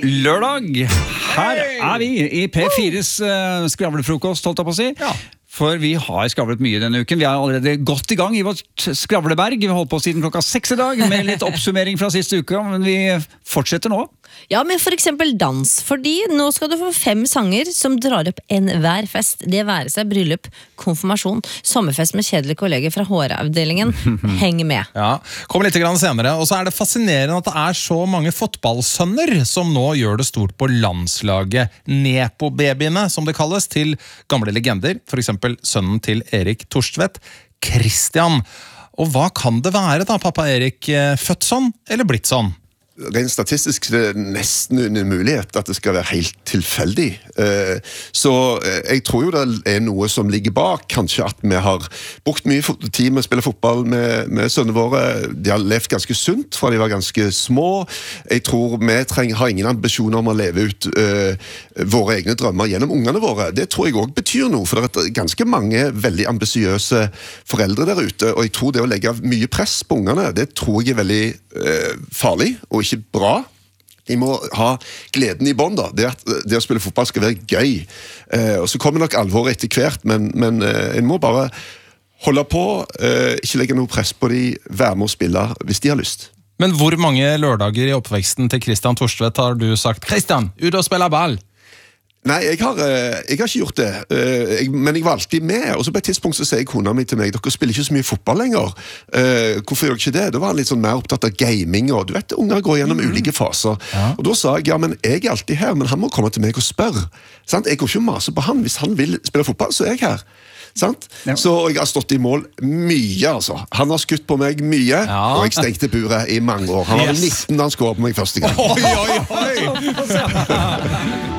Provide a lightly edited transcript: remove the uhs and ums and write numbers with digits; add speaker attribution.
Speaker 1: God lørdag! Her vi I P4s skravlefrokost, holdt jeg på å si. Ja. For vi har skravlet mye denne uken. Vi har allerede gått I gang I vårt skravleberg. Vi har holdt på siden 6 I dag, med litt oppsummering fra siste uke, men vi fortsetter nå.
Speaker 2: Ja, men for eksempel dans, fordi nå skal du få 5 sanger som drar opp enhver fest. Det være seg bryllup, konfirmasjon, sommerfest med kjedelige kolleger fra HR-avdelingen. Heng med.
Speaker 3: Ja, kommer litt grann senere. Og så det fascinerende at det så mange fotballsønner som nå gjør det stort på landslaget. Nepo-babyene, som det kalles, til gamle legender. For eksempel sønnen til Erik Torstvedt, Christian. Og hva kan det være da, pappa Erik? Født sånn, eller blitt sånn?
Speaker 4: Rent statistisk det nesten en mulighet at det skal være helt tilfeldig. Så jeg tror jo det noe som ligger bak. Kanskje at vi har brukt mye tid med å spille fotball med sønnene våre. De har levd ganske sunt fra de var ganske små. Jeg tror vi har ingen ambisjoner om å leve ut våre egne drømmer gjennom ungene våre. Det tror jeg også betyr noe, for det ganske mange veldig ambisiøse foreldre der ute, og jeg tror det å legge mye press på ungene, det tror jeg veldig farlig, og ikke bra. De må ha gleden I bånd da. Det å spille fotball skal være gøy. Og så kommer nok alvoret etter hvert, men en må bare holde på, ikke legge noe press på de, være med å spille hvis de har lyst.
Speaker 3: Men hvor mange lørdager I oppveksten til Christian Torstvedt har du sagt «Christian, ut og spille ball!»
Speaker 4: Nei, jeg har ikke gjort det, men jeg var alltid med, og så på et tidspunkt så sier kona mi til meg, dere spiller ikke så mye fotball lenger, hvorfor gjør dere ikke det? Da var han litt sånn mer opptatt av gaming, og du vet, unger går gjennom ulike faser, og da sa jeg, ja, men jeg alltid her, men han må komme til meg og spørre, sant? Jeg går ikke mase på han, hvis han vil spille fotball, så jeg her. Sant? Ja. Så jeg har stått I mål mye, altså. Han har skutt på meg mye, og jeg stengte buret I mange år. Han var 19 da han skåret på meg første gang.
Speaker 3: Oi, oi, oi!